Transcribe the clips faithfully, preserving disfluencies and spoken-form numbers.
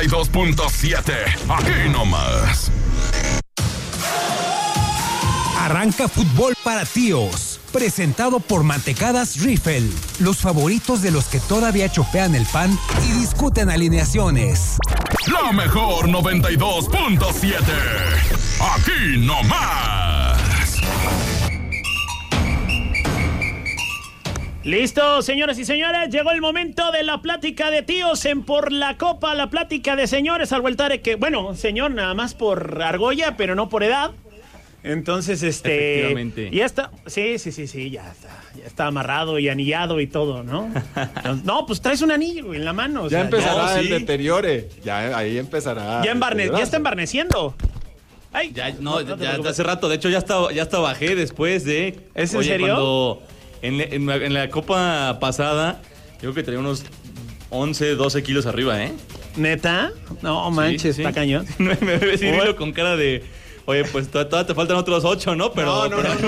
noventa y dos punto siete. Aquí nomás. Arranca Fútbol para Tíos, presentado por Mantecadas Riffel, los favoritos de los que todavía chopean el pan y discuten alineaciones. La mejor noventa y dos punto siete. Aquí nomás. Listo, señoras y señores, llegó el momento de la plática de tíos en Por la Copa, la plática de señores al voltare, que, bueno, señor nada más por argolla, pero no por edad. Entonces, este... Efectivamente. Ya está, sí, sí, sí, sí, ya está, ya está amarrado y anillado y todo, ¿no? No, pues traes un anillo en la mano. O ya sea, empezará ya, el sí. deteriore, ya ahí empezará. Ya, embarne, ya está embarneciendo. Ay, Ya, no, no, no ya, no, ya hace rato. De hecho, ya hasta, ya hasta bajé después de... ¿Es en Oye, serio? Cuando en, en, la- en la copa pasada, yo creo que traía unos once, doce kilos arriba, ¿eh? ¿Neta? No, manches, Sí, sí. está cañón. Me ve Cirilo Oye. con cara de... Oye, pues to- todavía te faltan otros ocho, ¿no? Pero, No, no, pero-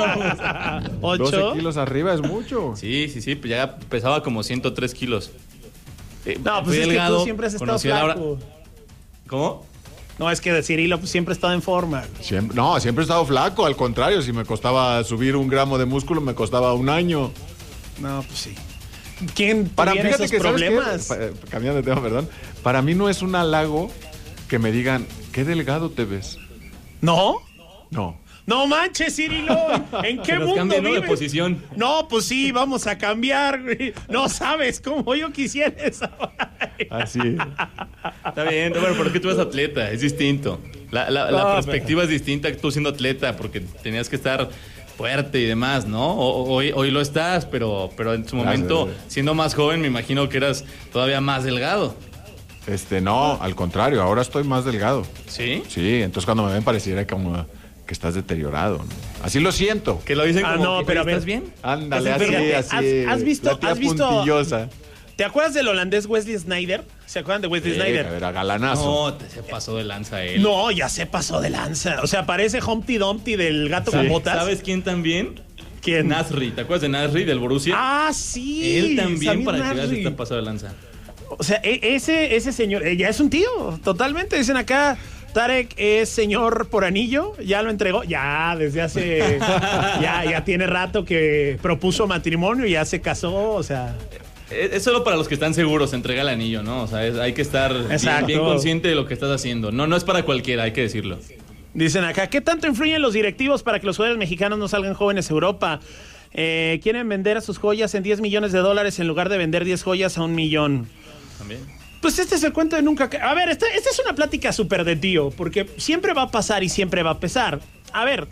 ¿Ocho? doce kilos arriba es mucho. Sí, sí, sí, pues ya pesaba como ciento tres kilos. Eh, No, pues fui es que delgado, tú siempre has estado conocí a Laura- flaco. ¿Cómo? No, es que Cirilo pues, siempre ha estado en forma. Siempre, no, siempre he estado flaco, al contrario, si me costaba subir un gramo de músculo, me costaba un año. No, pues sí. ¿Quién Para, tuviera fíjate esos que, ¿sabes qué? problemas? Pa- eh, cambiando de tema, perdón. Para mí no es un halago que me digan, qué delgado te ves. ¿No? No. No manches, Cirilo. ¿En qué Que nos mundo cambien, ¿no? de vives? posición. No, pues sí, vamos a cambiar, güey. No sabes cómo yo quisiera esa. Así. Está bien, bueno, pero es que tú eres atleta, es distinto. La, la- la No, perspectiva es distinta que tú siendo atleta, porque tenías que estar fuerte y demás, ¿no? O- hoy, hoy lo estás, pero, pero en su momento, Gracias. siendo más joven, me imagino que eras todavía más delgado. Este, no, al contrario, ahora estoy más delgado. ¿Sí? Sí, entonces cuando me ven pareciera como que estás deteriorado, ¿no? Así lo siento. Que lo dicen Ah, como no, que, pero a ¿estás ver. bien? Ándale, Entonces, así, fíjate, así. ¿has- has visto- la tía has visto- puntillosa. ¿Te acuerdas del holandés Wesley Sneijder? ¿Se acuerdan de Wesley Sí, Sneijder? era galanazo. No, te se pasó de lanza él. No, ya se pasó de lanza. O sea, parece Humpty Dumpty del gato con botas. ¿Sabes quién también? ¿Quién? Nasri, ¿te acuerdas de Nasri del Borussia? Ah, sí. Él también, Samir para que veas, Nasri. está pasado de lanza. O sea, e- ese, ese señor, eh, ya es un tío, totalmente. Dicen acá, Tarek es señor por anillo, ya lo entregó, ya desde hace, ya, ya tiene rato que propuso matrimonio, ya se casó, o sea. Es, es solo para los que están seguros, entrega el anillo, ¿no? O sea, es- hay que estar bien, Exacto. bien consciente de lo que estás haciendo. No, no es para cualquiera, hay que decirlo. Dicen acá, ¿qué tanto influyen los directivos para que los jugadores mexicanos no salgan jóvenes a Europa? Eh, quieren vender a sus joyas en diez millones de dólares en lugar de vender diez joyas a un millón. También. Pues este es el cuento de nunca. A ver, esta, esta es una plática súper de tío, porque siempre va a pasar y siempre va a pesar. A ver,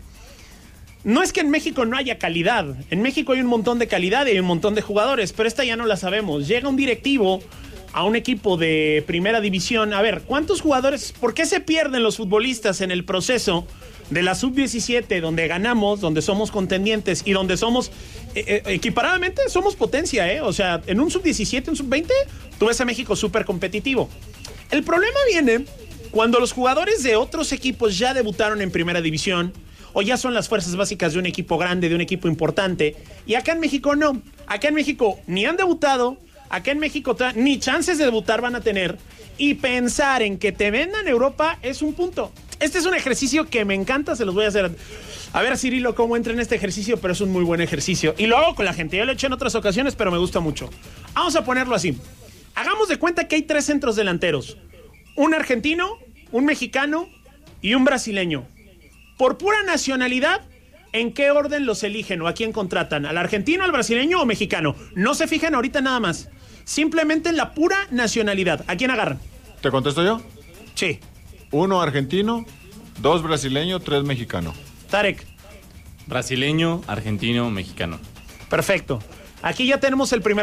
no es que en México no haya calidad. En México hay un montón de calidad y hay un montón de jugadores, pero esta ya no la sabemos. Llega un directivo a un equipo de primera división. A ver, ¿cuántos jugadores? ¿Por qué se pierden los futbolistas en el proceso de la sub diecisiete, donde ganamos, donde somos contendientes y donde somos eh, eh, equiparadamente somos potencia, ¿eh? O sea, en un sub diecisiete, un sub veinte, tú ves a México súper competitivo. El problema viene cuando los jugadores de otros equipos ya debutaron en primera división o ya son las fuerzas básicas de un equipo grande, de un equipo importante, y acá en México no. Acá en México ni han debutado, acá en México tra- ni chances de debutar van a tener, y pensar en que te vendan Europa es un punto. Este es un ejercicio que me encanta, se los voy a hacer. A ver, Cirilo, cómo entra en este ejercicio, pero es un muy buen ejercicio. Y lo hago con la gente, yo lo he hecho en otras ocasiones, pero me gusta mucho. Vamos a ponerlo así. Hagamos de cuenta que hay tres centros delanteros. Un argentino, un mexicano y un brasileño. Por pura nacionalidad, ¿en qué orden los eligen o a quién contratan? ¿Al argentino, al brasileño o mexicano? No se fijan ahorita nada más. Simplemente en la pura nacionalidad. ¿A quién agarran? ¿Te contesto yo? Sí. Uno argentino, dos brasileño, tres mexicano. Tarek. Brasileño, argentino, mexicano. Perfecto. Aquí ya tenemos el primer